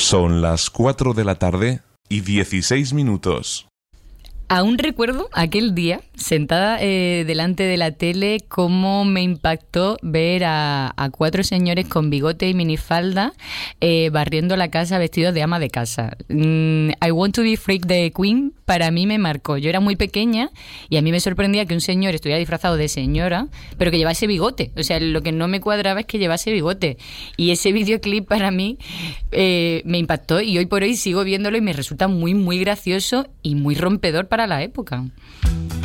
Son las 4 de la tarde y 16 minutos. Aún recuerdo aquel día, sentada delante de la tele, cómo me impactó ver a 4 señores con bigote y minifalda barriendo la casa vestidos de ama de casa. I Want to Be Freak de Queen para mí me marcó. Yo era muy pequeña y a mí me sorprendía que un señor estuviera disfrazado de señora, pero que llevase bigote. O sea, lo que no me cuadraba es que llevase bigote. Y ese videoclip para mí me impactó y hoy por hoy sigo viéndolo y me resulta muy, muy gracioso y muy rompedor para la época.